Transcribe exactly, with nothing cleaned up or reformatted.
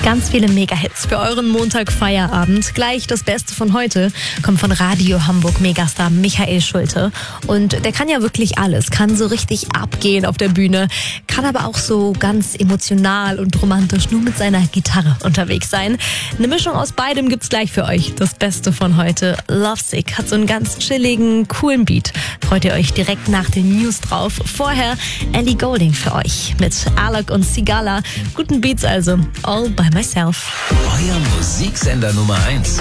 Ganz viele Mega-Hits für euren Montag-Feierabend. Gleich das Beste von heute kommt von Radio Hamburg Megastar Michael Schulte. Und der kann ja wirklich alles, kann so richtig abgehen auf der Bühne, kann aber auch so ganz emotional und romantisch nur mit seiner Gitarre unterwegs sein. Eine Mischung aus beidem gibt's gleich für euch. Das Beste von heute. Lovesick hat so einen ganz chilligen, coolen Beat. Freut ihr euch direkt nach den News drauf. Vorher Ellie Goulding für euch mit Alok und Sigala. Guten Beats also. All by myself. Euer Musiksender Nummer eins.